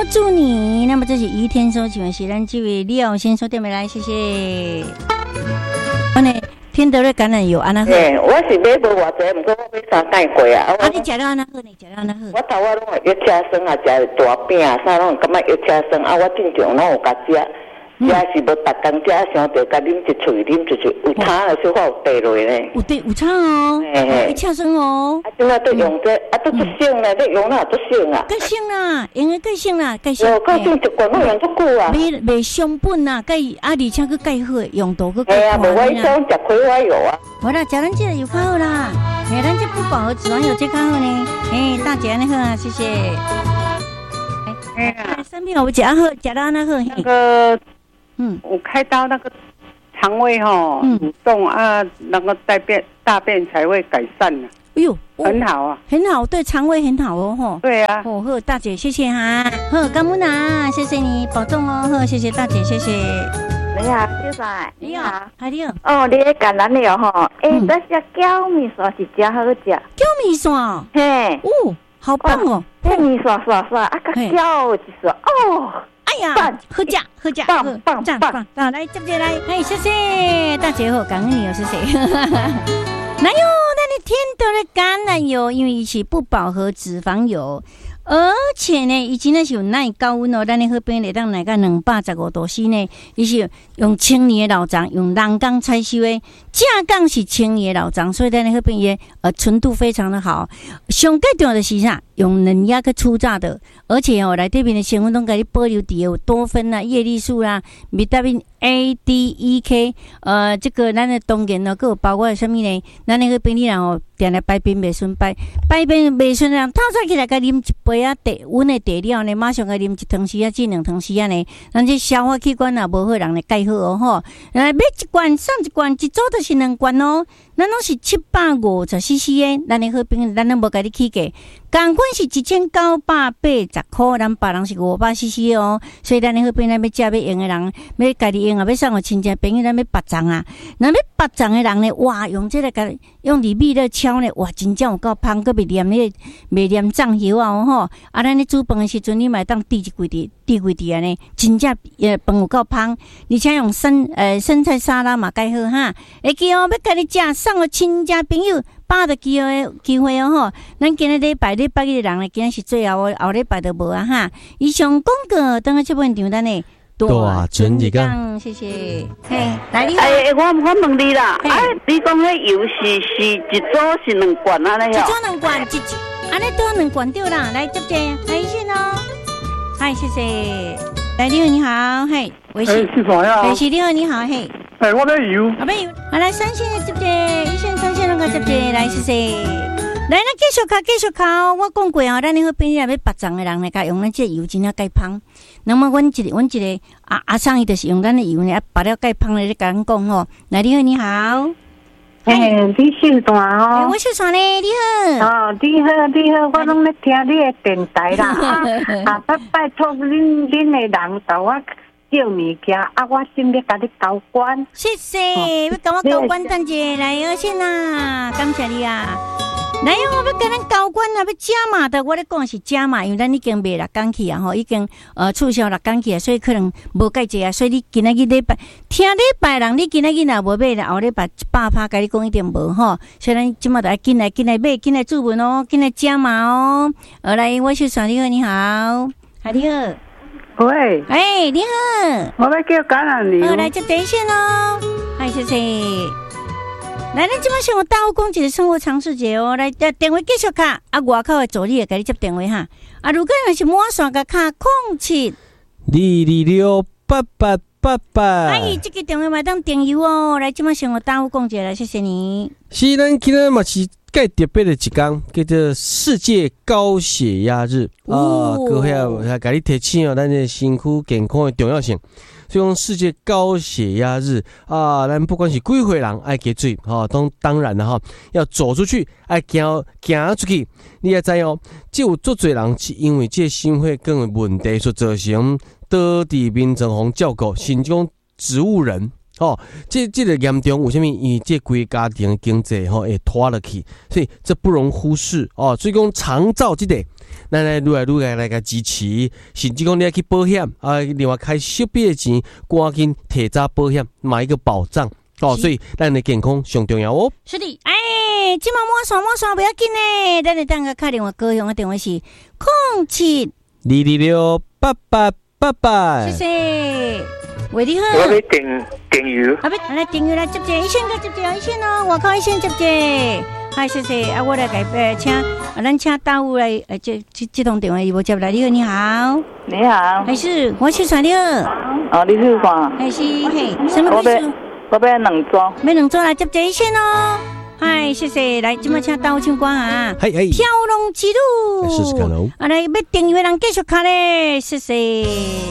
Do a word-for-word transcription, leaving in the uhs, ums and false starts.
助你。那么这是于天收请问是咱这位廖先生电话来，谢谢。我呢，天德的橄榄油安那好。 诶，我是买无偌济，毋过我买三盖过啊。 啊，你食了安那好，你食了安那好。 我头我拢会药车酸啊，食大饼啊，啥拢感觉药车酸啊。我正常拢有甲食，食是无逐工食上着甲啉一喙，啉一喙，有差的小可有地落咧。 有对有差哦，有车酸哦。 啊，今仔都用这，啊，都足省咧，你用哪足省啊？ 够省啦，用诶够省啦，够省。 有够省一罐，我用足久啊。 袂袂伤本啦，钙啊，而且佫钙好，用途佫够。 哎呀，无我以前食葵花油啊。 好啦，食咱这个油较好啦，哎，咱这不饱和脂肪油这较好呢。哎，大姐安尼好啊，谢谢。哎呀，生病我食啊好，食到安那好。 那个， 嗯， 我开刀那个肠胃哈蠕动啊，那个大便大便才会改善的。 哎呦， 很好啊， 很好，对肠胃很好哦，吼。 对啊。 哦，好，大姐，谢谢哈。好，感恩啊，谢谢你，保重哦。好，谢谢大姐，谢谢。 你好，小帅。 你好，还你好。 哦，你咧橄榄油吼，诶，这只椒米线是真好食。 椒米线。 嘿。 哦，好棒哦。 嘿，米刷刷刷，啊，个椒一刷，哦。 哎呀，好食好食， 棒棒棒棒！啊，来接接来，哎，谢谢大姐好，感恩你哦，谢谢。哪有那你天得的橄榄油，因为伊是不饱和脂肪油，而且呢，伊真的是有耐高温哦。咱的好边来当来个两百十五度 C 呢，伊是用千年的老樟，用人工采收的，正港是千年的老樟，所以咱的好边也呃纯度非常的好。上最重要的是啥？用嫩芽去初榨的，而且哦，来这边的成分都给你保留底有多酚啦、叶绿素啦、维他命 A、D、E、K， 呃，这个咱的当然呢，佮有包括什么呢？咱那个病人哦，定来排便袂顺排，排便袂顺人透早起来，甲啉一杯啊茶温的茶了呢，马上甲啉一汤匙啊，至两汤匙啊呢，咱这消化器官啊无好，人来改好哦吼。来买一罐送一罐，一组就是两罐哦。咱拢是七百五十 C C 的，咱的好病，咱拢无甲你起价。同款是一千九百八十块，咱别人是五百 C C 哦，所以咱的好病，咱要食要用的人，要家己用啊，要送互亲戚朋友，咱要拔粽啊。那要拔粽的人呢，哇，用这个甲用入米咧敲呢，哇，真正有够香，佮袂黏咧，袂黏粽油啊吼。啊，咱咧煮饭的时阵，你嘛当滴一规滴，滴规滴安尼，真正呃饭有够香，而且用生呃生菜沙拉嘛介好哈。会记哦，要甲你食，送互亲戚朋友。把握机会机会哦吼，咱今日礼拜礼拜日的人呢，今日是最后后礼拜都无啊哈。以上广告，等下这本场咱呢， 大整一讲， 谢谢。嘿，来你好。 哎，我我问你啦，哎，你讲迄油是是一组是两罐啊？那一组两罐，一安尼多两罐对啦。来接接，来先哦。嗨，谢谢。来，你好，你好，嘿，微信。 哎，是啥呀？ 微信你好，你好，嘿。 哎，我要油。 啊，要油。好，来三线接接，一线、三线两个接接，来谢谢。来，咱继续考，继续考。我讲过哦，咱那个边要拔粽的人来甲用咱这油真啊介芳。那么，阮一个，阮一个阿阿桑伊就是用咱的油呢，拔了介芳咧，甲咱讲吼。来，你好，你好。 哎，你姓段哦？ 欸、我姓段咧，你好。 哦，你好，你好，我拢咧听你的电台啦。啊，拜拜托恁恁的人甲我叫物件，啊，我先要甲你交关。 谢谢，要甲我交关，等者来二线啦，感谢你啊。来哦，要甲咱交关啊，要加码的，我咧讲是加码，因为咱已经卖六工去啊，吼，已经呃促销六工去啊，所以可能无介济啊，所以你今仔日礼拜听礼拜人，你今仔日若无买啦，后礼拜一百趴，甲你讲一定无吼，所以咱即马就要紧来紧来买，紧来注文哦，紧来加码哦。好，来，我是爽你好，你好，嗨，你好。 喂， 哎，你好， 我要叫橄榄油。 好，来接电线哦，嗨，谢谢。来，咱即摆先有大户讲一个生活常识节哦，来电话继续卡，啊，外口的助理会甲你接电话哈。啊，如果若是满线甲卡空七二二六八八八八。 哎，这个电话嘛当电邮哦，来即摆先有大户讲一个来，谢谢你。 是，咱今日嘛是介特别的一天，叫做世界高血压日、哦、啊，各位啊，甲你提醒哦，咱的身躯健康的重要性。所以讲世界高血压日啊，咱不管是几岁人爱加水哈，当当然了哈，要走出去，爱行行出去。你也知哦，只有足侪人是因为这心血管的问题所造成倒伫民众phòng照顾，甚至讲植物人。哦，这这个严重，为什么？因为这规个家庭的经济吼会拖落去，所以这不容忽视哦。所以讲长照这个咱来愈来愈来来个支持，甚至讲你要去保险啊，另外开小笔的钱，赶紧提早保险，买一个保障哦。所以咱的健康上重要哦。 是的，哎，今晚摸刷摸刷不要紧呢，咱来等个打电话，高雄的电话是空七二二六八八八八， 谢谢。喂，你好。 我要订订油。 啊，要来订油来接接，一线个接接，一线哦，外口一线接接。嗨，谢谢啊，我来改呃，请啊，咱请大务来呃，这这这通电话伊无接来，你好，你好， 你好， 还是我去传了。 哦，你是啥？ 还是嘿，什么意思？ 我要两桌， 要两桌来接接一线哦。嗨，谢谢，来，今麦请大务唱歌啊。 嘿嘿， 飘龙之路， 试试看喽。 啊，来要订油的人继续卡咧，谢谢。